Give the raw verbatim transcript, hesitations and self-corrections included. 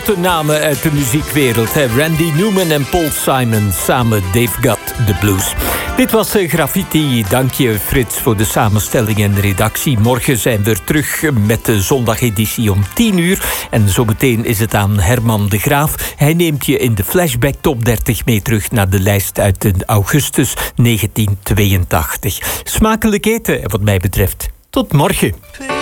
De namen uit de muziekwereld. Hè? Randy Newman en Paul Simon samen They've Got the Blues. Dit was Graffiti. Dank je Frits voor de samenstelling en de redactie. Morgen zijn we er terug met de zondageditie om tien uur. En zometeen is het aan Herman de Graaf. Hij neemt je in de Flashback Top dertig mee terug naar de lijst uit augustus negentien tweeëntachtig. Smakelijk eten, wat mij betreft. Tot morgen.